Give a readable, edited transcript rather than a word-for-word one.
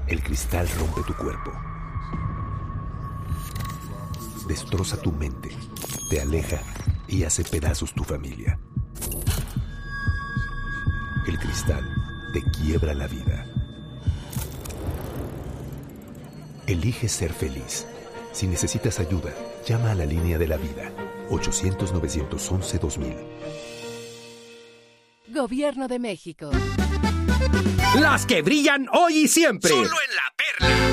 El cristal rompe tu cuerpo. Destroza tu mente, te aleja y hace pedazos tu familia. El cristal te quiebra la vida. Elige ser feliz. Si necesitas ayuda, llama a la línea de la vida, 800-911-2000. Gobierno de México. Las que brillan hoy y siempre. Solo en La Perla.